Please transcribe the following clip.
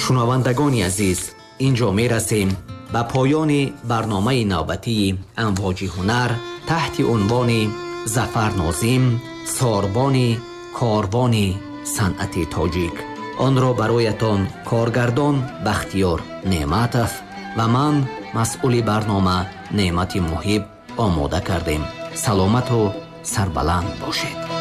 шунавандагони азиз, инҷо мерасем ба поёни барномаи навбатии амвоҷи ҳунар таҳти унвони Зафар Нозим, сорбони корвони санъати тоҷик. онро бароятон коргардон Бахтиёр Неъматов ва ман масъули барнома Неъмати Муҳиб омода кардем. саломату сарбаланд бошед.